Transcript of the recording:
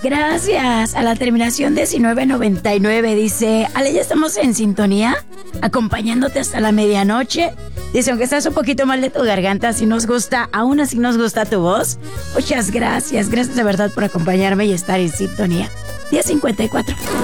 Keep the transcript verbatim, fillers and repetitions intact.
Gracias a la terminación diecinueve noventa y nueve. Dice, Ale, ya estamos en sintonía, acompañándote hasta la medianoche. Dice, aunque estás un poquito mal de tu garganta, así nos gusta, aún así nos gusta tu voz. Muchas gracias, gracias de verdad por acompañarme y estar en sintonía. diez cincuenta y cuatro.